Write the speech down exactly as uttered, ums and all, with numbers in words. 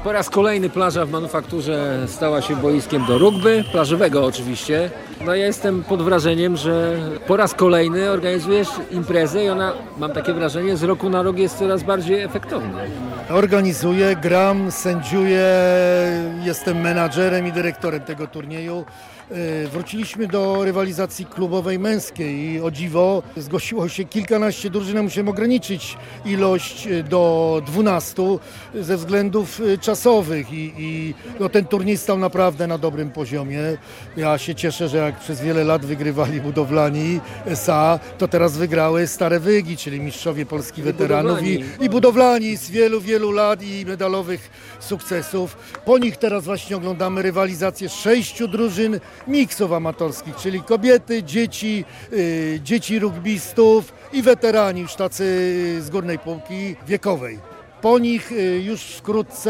Po raz kolejny plaża w Manufakturze stała się boiskiem do rugby, plażowego oczywiście. No ja jestem pod wrażeniem, że po raz kolejny organizujesz imprezę i ona, mam takie wrażenie, z roku na rok jest coraz bardziej efektowna. Organizuję, gram, sędziuję, jestem menadżerem i dyrektorem tego turnieju. Wróciliśmy do rywalizacji klubowej męskiej i o dziwo zgłosiło się kilkanaście drużyn, musimy ograniczyć ilość do dwunastu ze względów czasowych i, i no, ten turniej stał naprawdę na dobrym poziomie. Ja się cieszę, że jak przez wiele lat wygrywali budowlani S A, to teraz wygrały Stare Wygi, czyli mistrzowie Polski weteranów i, i budowlani z wielu, wielu lat i medalowych sukcesów. Po nich teraz właśnie oglądamy rywalizację sześciu drużyn miksów amatorskich, czyli kobiety, dzieci, y, dzieci rugbystów i weterani już tacy z górnej półki wiekowej. Po nich y, już wkrótce